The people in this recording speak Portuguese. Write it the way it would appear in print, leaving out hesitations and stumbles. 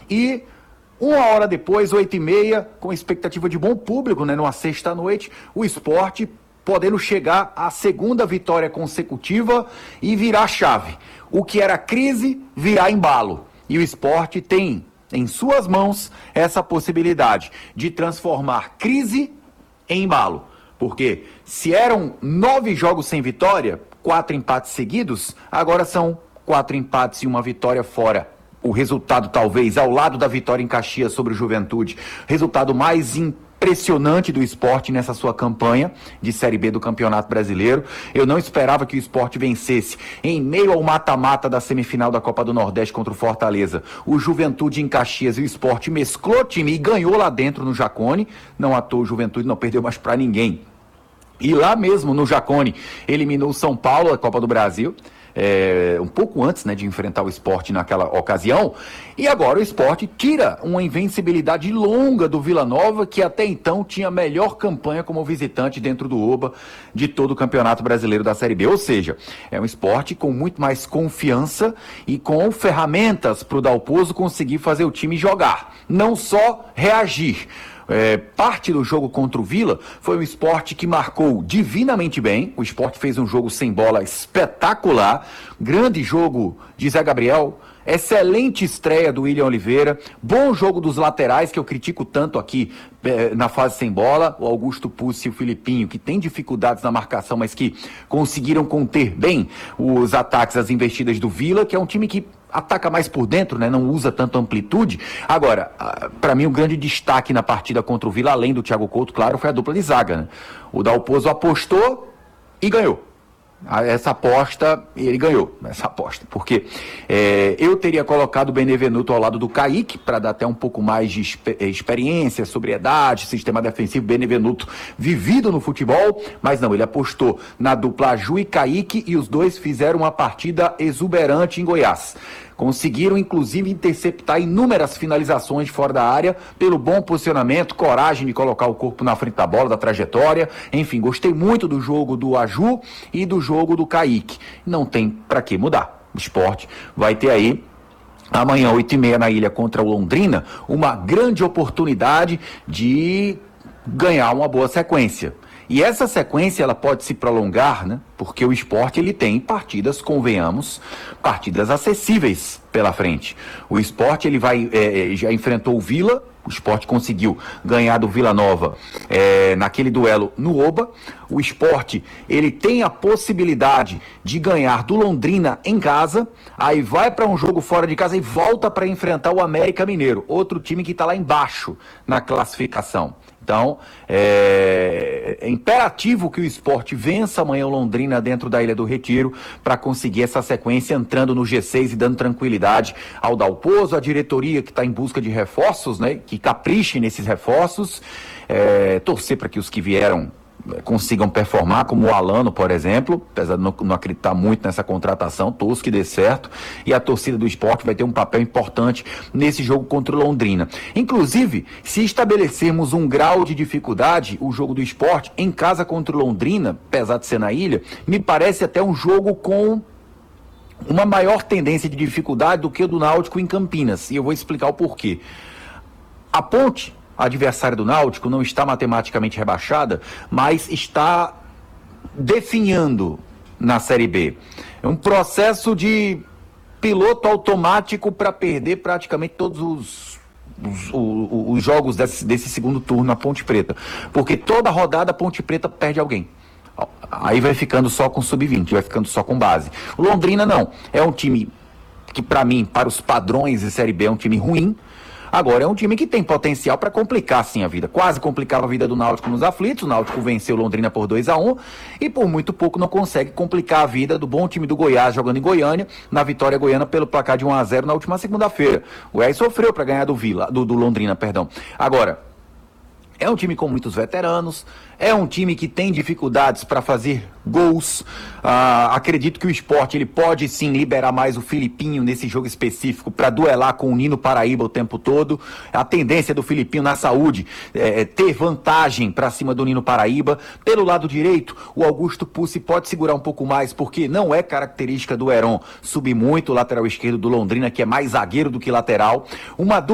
E 1 hora depois, 8h30, com expectativa de bom público, né, numa sexta-noite, o Sport podendo chegar à segunda vitória consecutiva e virar a chave. O que era crise, virar embalo. E o Sport tem em suas mãos essa possibilidade de transformar crise em embalo. Porque se eram 9 jogos sem vitória, 4 empates seguidos, agora são 4 empates e 1 vitória fora. O resultado, talvez, ao lado da vitória em Caxias sobre o Juventude, resultado mais impressionante do Sport nessa sua campanha de Série B do Campeonato Brasileiro. Eu não esperava que o Sport vencesse em meio ao mata-mata da semifinal da Copa do Nordeste contra o Fortaleza. O Juventude em Caxias e o Sport mesclou time e ganhou lá dentro no Jacone. Não à toa o Juventude não perdeu mais para ninguém. E lá mesmo no Jacone eliminou o São Paulo, a Copa do Brasil. Um pouco antes, né, de enfrentar o Sport naquela ocasião, e agora o Sport tira uma invencibilidade longa do Vila Nova, que até então tinha a melhor campanha como visitante dentro do Oba de todo o Campeonato Brasileiro da Série B, ou seja, é um Sport com muito mais confiança e com ferramentas para o Dalpozo conseguir fazer o time jogar, não só reagir. Parte do jogo contra o Vila foi um Sport que marcou divinamente bem. O Sport fez um jogo sem bola espetacular, grande jogo de Zé Gabriel, excelente estreia do William Oliveira, bom jogo dos laterais, que eu critico tanto aqui na fase sem bola, o Augusto Pucci e o Filipinho, que tem dificuldades na marcação, mas que conseguiram conter bem os ataques, as investidas do Vila, que é um time que ataca mais por dentro, né? Não usa tanto amplitude. Agora, para mim o grande destaque na partida contra o Vila, além do Thiago Couto, claro, foi a dupla de zaga, né? O Dalpozo apostou e ganhou. Essa aposta, ele ganhou, essa aposta, porque eu teria colocado o Benevenuto ao lado do Kaique, para dar até um pouco mais de experiência, sobriedade, sistema defensivo, Benevenuto vivido no futebol, mas não, ele apostou na dupla Ju e Kaique, e os dois fizeram uma partida exuberante em Goiás. Conseguiram, inclusive, interceptar inúmeras finalizações de fora da área pelo bom posicionamento, coragem de colocar o corpo na frente da bola, da trajetória. Enfim, gostei muito do jogo do Aju e do jogo do Kaique. Não tem para que mudar. O Sport vai ter aí, amanhã, 8h30 na Ilha contra o Londrina, uma grande oportunidade de ganhar uma boa sequência. E essa sequência ela pode se prolongar, né? Porque o Sport ele tem partidas, convenhamos, partidas acessíveis pela frente. O Sport ele já enfrentou o Vila, o Sport conseguiu ganhar do Vila Nova naquele duelo no Oba. O Sport ele tem a possibilidade de ganhar do Londrina em casa, aí vai para um jogo fora de casa e volta para enfrentar o América Mineiro, outro time que está lá embaixo na classificação. Então, é imperativo que o Sport vença amanhã o Londrina dentro da Ilha do Retiro para conseguir essa sequência entrando no G6 e dando tranquilidade ao Dalpozo, à diretoria que está em busca de reforços, né, que capriche nesses reforços, torcer para que os que vieram consigam performar, como o Alano, por exemplo, apesar de não acreditar muito nessa contratação, torço que dê certo, e a torcida do Sport vai ter um papel importante nesse jogo contra o Londrina. Inclusive, se estabelecermos um grau de dificuldade, o jogo do Sport em casa contra o Londrina, apesar de ser na ilha, me parece até um jogo com uma maior tendência de dificuldade do que o do Náutico em Campinas, e eu vou explicar o porquê. A Ponte, adversária do Náutico, não está matematicamente rebaixada, mas está definhando na Série B. É um processo de piloto automático para perder praticamente todos os jogos desse segundo turno na Ponte Preta. Porque toda rodada a Ponte Preta perde alguém. Aí vai ficando só com sub-20, vai ficando só com base. O Londrina não. É um time que, para mim, para os padrões de Série B, é um time ruim. Agora, é um time que tem potencial para complicar, sim, a vida. Quase complicava a vida do Náutico nos aflitos. O Náutico venceu o Londrina por 2-1 e por muito pouco não consegue complicar a vida do bom time do Goiás jogando em Goiânia, na vitória goiana pelo placar de 1-0 na última segunda-feira. O Goiás sofreu para ganhar do Londrina, perdão. Agora, é um time com muitos veteranos, é um time que tem dificuldades para fazer gols. Acredito que o Sport ele pode sim liberar mais o Filipinho nesse jogo específico para duelar com o Nino Paraíba o tempo todo. A tendência do Filipinho na saúde é ter vantagem para cima do Nino Paraíba. Pelo lado direito, o Augusto Pucci pode segurar um pouco mais, porque não é característica do Heron subir muito o lateral esquerdo do Londrina, que é mais zagueiro do que lateral. Uma